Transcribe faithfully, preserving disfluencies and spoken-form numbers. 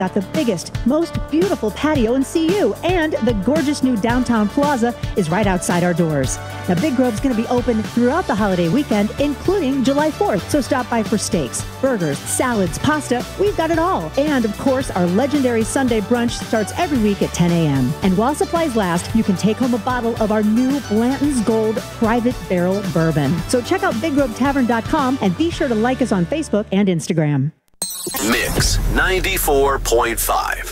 got the biggest, most beautiful patio in C U, and the gorgeous new downtown plaza is right outside our doors. Now, Big Grove's going to be open throughout the holiday weekend, including July fourth. So stop by for steaks, burgers, salads, pasta. We've got it all. And, of course, our legendary Sunday brunch starts every week at ten a.m. And while supplies last, you can take home a bottle of our new Blanton's Gold Private Barrel Bourbon. So check out big grove tavern dot com and be sure to like us on Facebook and Instagram. Mix ninety-four point five.